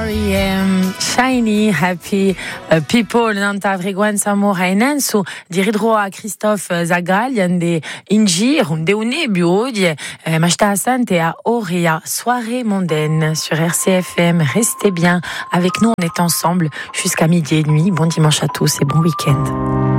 Shiny Happy People nanta frequenza morainen su diridro a Christophe Zagal de Inji runde unebio machta sante a Auréa soirée mondaine sur RCFM. Restez bien avec nous, on est ensemble jusqu'à midi et demi. Bon dimanche à tous et bon week-end.